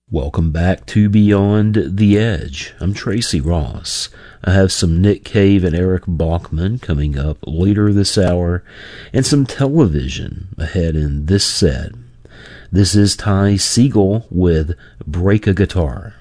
Welcome back to Beyond the Edge. I'm Tracy Ross. I have some Nick Cave and Eric Bachman coming up later this hour, and some television ahead in this set. This is Ty Segall with Break a Guitar.